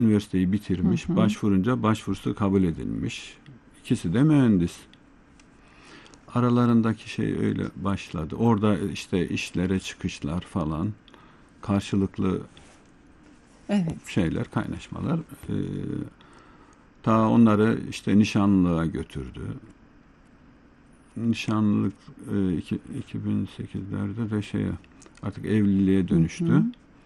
üniversiteyi bitirmiş. Başvurunca başvurusu kabul edilmiş. İkisi de mühendis. Aralarındaki şey öyle başladı. Orada işte işlere çıkışlar falan, karşılıklı Evet. şeyler, kaynaşmalar. Ta onları işte nişanlılığa götürdü. Nişanlılık 2008'lerde de artık evliliğe dönüştü.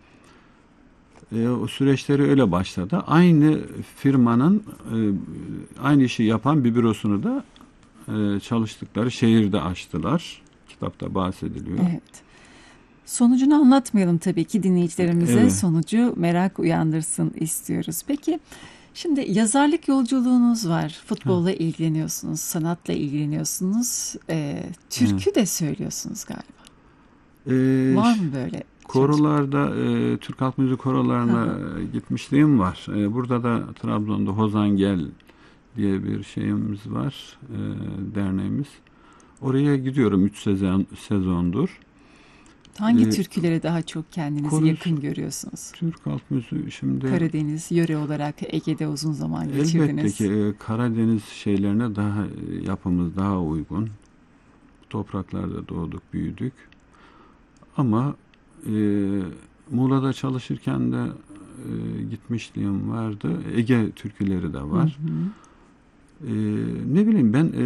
O süreçleri öyle başladı. Aynı firmanın aynı işi yapan bir bürosunu da çalıştıkları şehirde açtılar. Kitapta bahsediliyor. Evet. Sonucunu anlatmayalım tabii ki dinleyicilerimize. Evet. Sonucu merak uyandırsın istiyoruz. Peki şimdi yazarlık yolculuğunuz var. Futbolla ilgileniyorsunuz, sanatla ilgileniyorsunuz. Türkü de söylüyorsunuz galiba. Var mı böyle? Korolarda, Türk Halk Müziği korolarına gitmişliğim var. Burada da Trabzon'da Hozangel diye bir şeyimiz var, derneğimiz. Oraya gidiyorum 3 sezondur. Hangi türkülere daha çok kendinizi yakın görüyorsunuz? Türk Halk Müziği şimdi... Karadeniz, yöre olarak Ege'de uzun zaman geçirdiniz. Elbette ki Karadeniz şeylerine yapımız daha uygun. Topraklarda doğduk, büyüdük. Ama Muğla'da çalışırken de gitmişliğim vardı. Ege türküleri de var. Ne bileyim ben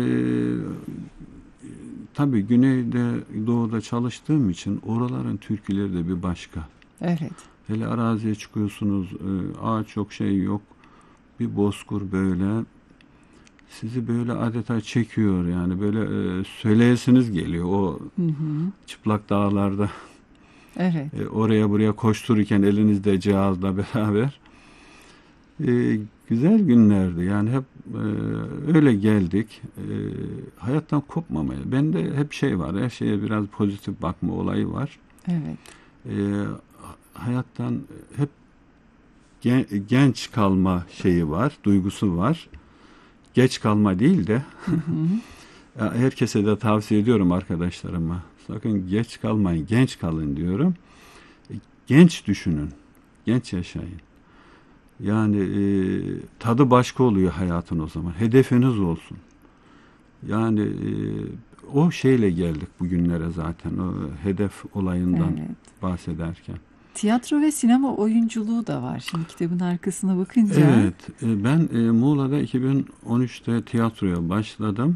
tabii güneyde, doğuda çalıştığım için oraların türküleri de bir başka. Evet. Hele araziye çıkıyorsunuz, ağaç yok, şey yok. Bir bozkır böyle sizi böyle adeta çekiyor, yani böyle söyleyesiniz geliyor o çıplak dağlarda. Evet. Oraya buraya koştururken elinizde cihazla beraber. Güzel günlerdi. Yani hep öyle geldik. Hayattan kopmamaya. Bende hep şey var. Her şeye biraz pozitif bakma olayı var. Evet. Hayattan hep genç kalma şeyi var. Duygusu var. Geç kalma değil de herkese de tavsiye ediyorum arkadaşlarıma. Sakın geç kalmayın. Genç kalın diyorum. Genç düşünün. Genç yaşayın. Yani tadı başka oluyor hayatın o zaman. Hedefiniz olsun. Yani o şeyle geldik bugünlere zaten. O hedef olayından bahsederken. Tiyatro ve sinema oyunculuğu da var. Şimdi kitabın arkasına bakınca. Evet. Ben Muğla'da 2013'te tiyatroya başladım.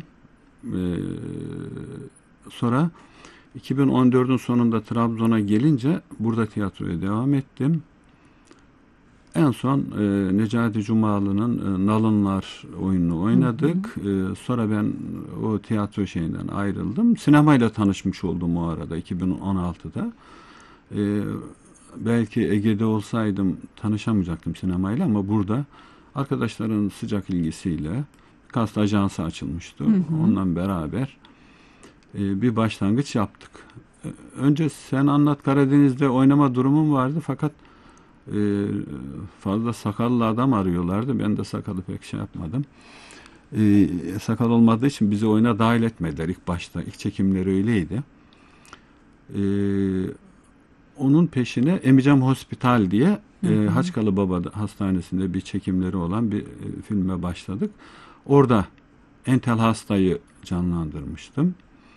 Sonra 2014'ün sonunda Trabzon'a gelince burada tiyatroya devam ettim. En son Necati Cumalı'nın Nalınlar oyununu oynadık. Sonra ben o tiyatro şeyinden ayrıldım. Sinemayla tanışmış oldum o arada 2016'da. Belki Ege'de olsaydım tanışamayacaktım sinemayla ama burada arkadaşların sıcak ilgisiyle kast ajansı açılmıştı. Onunla beraber bir başlangıç yaptık. Önce Sen Anlat Karadeniz'de oynama durumum vardı fakat fazla sakallı adam arıyorlardı. Ben de sakalı pek şey yapmadım. Sakal olmadığı için bizi oyuna dahil etmediler ilk başta. İlk çekimleri öyleydi. Onun peşine Emicam Hospital diye Haçkalı Baba Hastanesi'nde bir çekimleri olan bir filme başladık. Orada entel hastayı canlandırmıştım.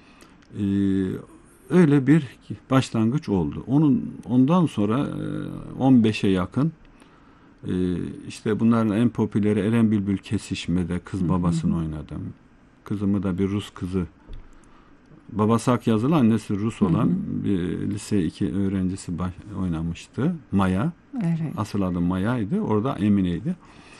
Öyle bir başlangıç oldu. Ondan sonra 15'e yakın işte bunların en popüleri Eren Bülbül Kesişme'de kız babasını oynadım. Kızımı da bir Rus kızı, babası Akyazılı, annesi Rus olan bir lise 2 öğrencisi oynamıştı. Maya. Evet. Asıl adı Maya'ydı. Orada Emine'ydi.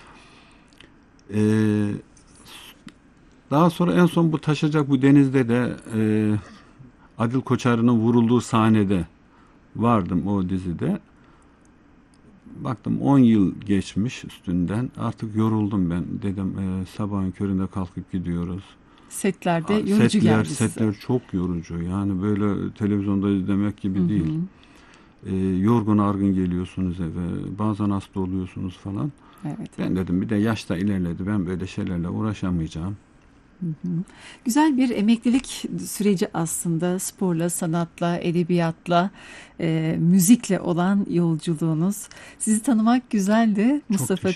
Daha sonra en son bu Taşacak Bu Deniz'de de Adil Koçarı'nın vurulduğu sahnede vardım o dizide. Baktım 10 yıl geçmiş üstünden. Artık yoruldum ben. Dedim sabahın köründe kalkıp gidiyoruz. Setlerde yorucu geldi size. Setler çok yorucu. Yani böyle televizyonda izlemek gibi değil. Yorgun argın geliyorsunuz eve. Bazen hasta oluyorsunuz falan. Evet. Ben dedim bir de yaş da ilerledi. Ben böyle şeylerle uğraşamayacağım. Güzel bir emeklilik süreci aslında, sporla, sanatla, edebiyatla, müzikle olan yolculuğunuz. Sizi tanımak güzeldi Çok Mustafa